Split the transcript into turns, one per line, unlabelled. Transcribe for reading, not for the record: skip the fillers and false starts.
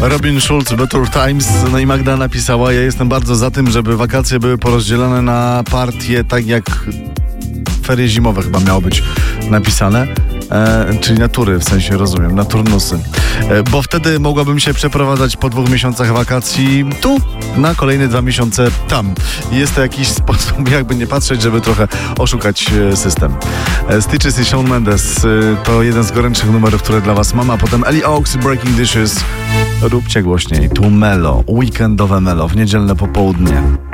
Robin Schulz, Better Times. No i Magda napisała: ja jestem bardzo za tym, żeby wakacje były porozdzielone na partie, tak jak ferie zimowe chyba miało być napisane. Czyli na tury, w sensie rozumiem, na turnusy. Bo wtedy mogłabym się przeprowadzać po 2 miesiącach wakacji tu, na kolejne 2 miesiące tam. Jest to jakiś sposób, jakby nie patrzeć, żeby trochę oszukać system. Stitches i Shawn Mendes to jeden z gorętszych numerów, które dla was mam, a potem Ellie Oaks, Breaking Dishes. Róbcie głośniej. Tu Melo, weekendowe Melo w niedzielne popołudnie.